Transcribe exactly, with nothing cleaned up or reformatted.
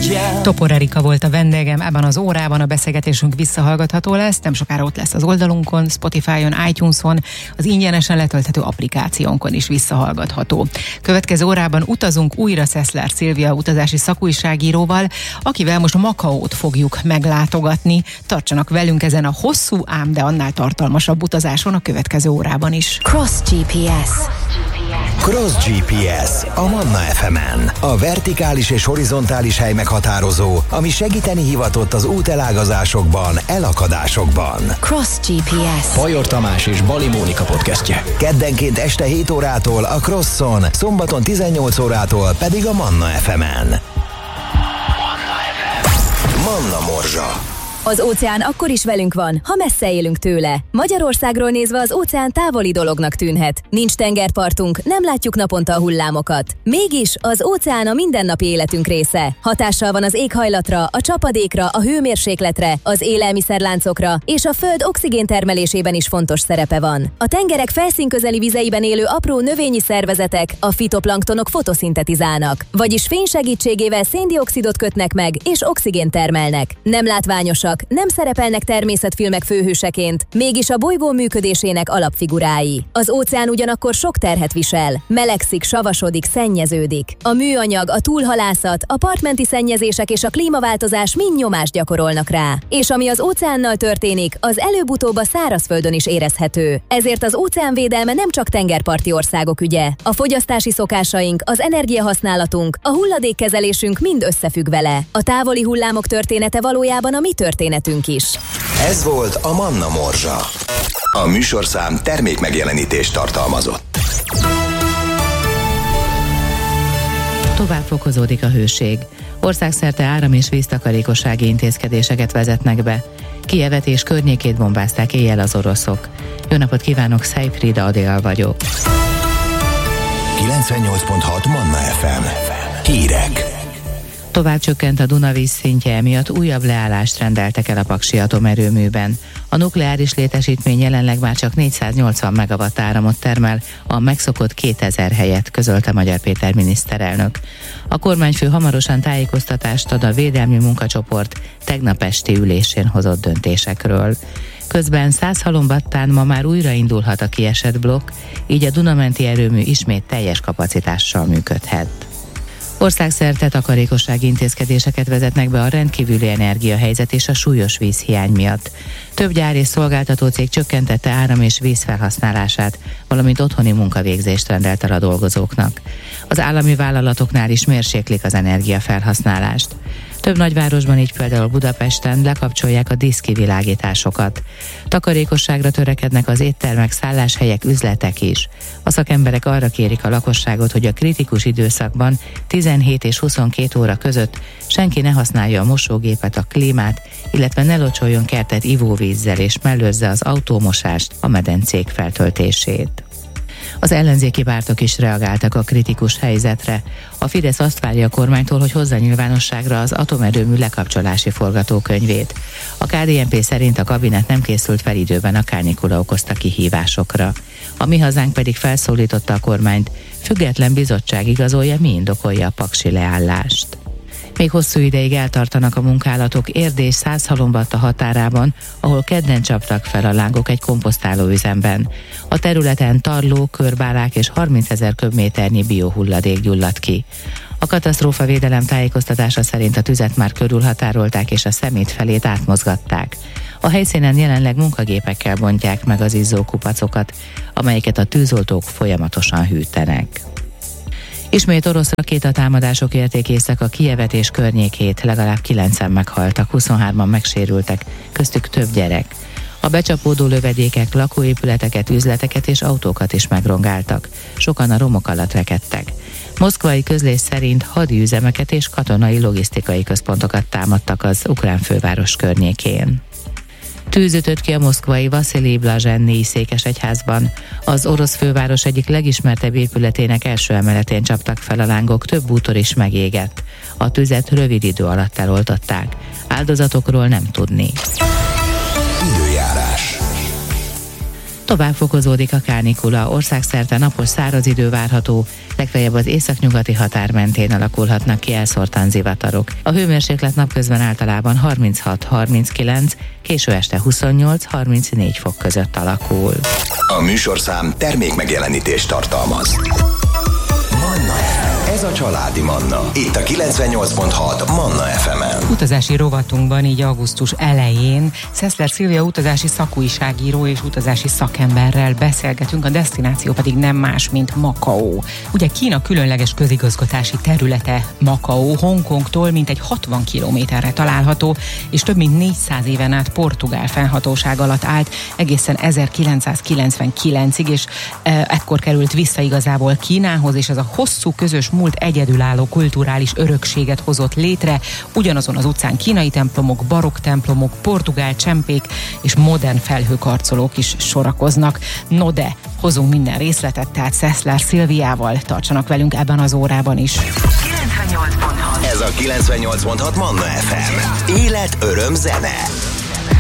Topor Erika volt a vendégem ebben az órában, a beszélgetésünk visszahallgatható lesz, nem sokára ott lesz az oldalunkon, Spotify-on, iTunes-on, az ingyenesen letölthető applikációnkon is visszahallgatható. Következő órában utazunk újra Szeszler Szilvia utazási szakújságíróval, akivel most Makaót fogjuk meglátogatni. Tartsanak velünk ezen a hosszú, ám de annál tartalmasabb utazáson a következő órában is. Cross gé pé es. Cross gé pé es a Manna ef em-en. A vertikális és horizontális hely meghatározó, ami segíteni hivatott az útelágazásokban, elakadásokban. Cross gé pé es. Bajor Tamás és Bali Mónika podcastje. Keddenként este hét órától a Crosson, szombaton tizennyolc órától pedig a Manna ef em-en. Manna Morzsa. Az óceán akkor is velünk van, ha messze élünk tőle. Magyarországról nézve az óceán távoli dolognak tűnhet. Nincs tengerpartunk, nem látjuk naponta a hullámokat. Mégis az óceán a mindennapi életünk része. Hatással van az éghajlatra, a csapadékra, a hőmérsékletre, az élelmiszerláncokra, és a föld oxigéntermelésében is fontos szerepe van. A tengerek felszínközeli vizeiben élő apró növényi szervezetek, a fitoplanktonok fotoszintetizálnak, vagyis fény segítségével széndioxidot kötnek meg, és oxigént termelnek. Nem látványosak, nem szerepelnek természetfilmek főhőseként, mégis a bolygó működésének alapfigurái. Az óceán ugyanakkor sok terhet visel, melegszik, savasodik, szennyeződik. A műanyag, a túlhalászat, a partmenti szennyezések és a klímaváltozás mind nyomást gyakorolnak rá. És ami az óceánnal történik, az előbb-utóbb a szárazföldön is érezhető. Ezért az óceánvédelme nem csak tengerparti országok ügye. A fogyasztási szokásaink, az energiahasználatunk, a hulladékkezelésünk mind összefügg vele. A távoli hullámok története valójában a mi történetünk is. Ez volt a Manna Morzsa. A műsorszám termékmegjelenítést tartalmazott. Tovább fokozódik a hőség. Országszerte áram- és víztakarékossági intézkedéseket vezetnek be. Kijevet és környékét bombázták éjjel az oroszok. Jó napot kívánok, Szejfrida Adél vagyok. kilencvennyolc pont hat Manna ef em. Hírek. Tovább csökkent a Duna víz szintje, emiatt újabb leállást rendeltek el a Paksi atomerőműben. A nukleáris létesítmény jelenleg már csak négyszáznyolcvan megawatt áramot termel, a megszokott kétezer helyett, közölte Magyar Péter miniszterelnök. A kormányfő hamarosan tájékoztatást ad a védelmi munkacsoport tegnap esti ülésén hozott döntésekről. Közben Szászhalombattán ma már újraindulhat a kiesett blokk, így a Dunamenti erőmű ismét teljes kapacitással működhet. Országszerte takarékossági intézkedéseket vezetnek be a rendkívüli energiahelyzet és a súlyos vízhiány miatt. Több gyár és szolgáltató cég csökkentette áram- és vízfelhasználását, valamint otthoni munkavégzést rendelt el a dolgozóknak. Az állami vállalatoknál is mérséklik az energiafelhasználást. Több nagyvárosban, így például Budapesten lekapcsolják a diszkivilágításokat. Takarékosságra törekednek az éttermek, szálláshelyek, üzletek is. A szakemberek arra kérik a lakosságot, hogy a kritikus időszakban tizenhét és huszonkét óra között senki ne használja a mosógépet, a klímát, illetve ne locsoljon kertet ivóvízzel és mellőzze az autómosást, a medencék feltöltését. Az ellenzéki pártok is reagáltak a kritikus helyzetre. A Fidesz azt várja a kormánytól, hogy hozza nyilvánosságra az atomerőmű lekapcsolási forgatókönyvét. A ká dé en pé szerint a kabinet nem készült fel időben a kánikula okozta kihívásokra. A Mi Hazánk pedig felszólította a kormányt, független bizottság igazolja, mi indokolja a paksi leállást. Még hosszú ideig eltartanak a munkálatok Erdély és Szászhalombatta határában, ahol kedden csaptak fel a lángok egy komposztálóüzemben. A területen tarló, körbálák és harmincezer köbméternyi biohulladék gyulladt ki. A katasztrófavédelem tájékoztatása szerint a tüzet már körülhatárolták és a szemét felét átmozgatták. A helyszínen jelenleg munkagépekkel bontják meg az izzó kupacokat, amelyeket a tűzoltók folyamatosan hűtenek. Ismét orosz rakétatámadások érték éjszaka Kijevet és környékét, legalább kilencen meghaltak, huszonhárman megsérültek, köztük több gyerek. A becsapódó lövedékek lakóépületeket, üzleteket és autókat is megrongáltak. Sokan a romok alatt rekedtek. Moszkvai közlés szerint hadiüzemeket és katonai logisztikai központokat támadtak az ukrán főváros környékén. Tűz ütött ki a moszkvai Vaszilij Blazsennyi székesegyházban. Az orosz főváros egyik legismertebb épületének első emeletén csaptak fel a lángok, több bútor is megégett. A tüzet rövid idő alatt eloltották. Áldozatokról nem tudni. Időjárás. Tovább fokozódik a kánikula, országszerte napos száraz idő várható, legfeljebb az északnyugati határ mentén alakulhatnak ki elszórtan zivatarok. A hőmérséklet napközben általában harminchat harminckilenc, késő este huszonnyolc harmincnégy fok között alakul. A műsorszám termék megjelenítést tartalmaz. Manna ef em. Ez a családi Manna. Itt a kilencvennyolc pont hat Manna ef emen. Utazási rovatunkban így augusztus elején Szeszler Szilvia utazási szakújságíró és utazási szakemberrel beszélgetünk, a desztináció pedig nem más, mint Makao. Ugye Kína különleges közigazgatási területe Makao, Hongkongtól mintegy hatvan kilométerre található, és több mint négyszáz éven át portugál fennhatóság alatt állt egészen ezerkilencszázkilencvenkilencig, és e, ekkor került vissza igazából Kínához, és ez a hosszú közös múlt egyedülálló kulturális örökséget hozott létre. Ugyanazon az utcán kínai templomok, barokk templomok, portugál csempék és modern felhőkarcolók is sorakoznak. No de, hozunk minden részletet, tehát Szeszler Szilviával. Tartsanak velünk ebben az órában is. kilencvennyolc pont hat. Ez a kilencvennyolc pont hat Manna ef em. Élet, öröm, zene.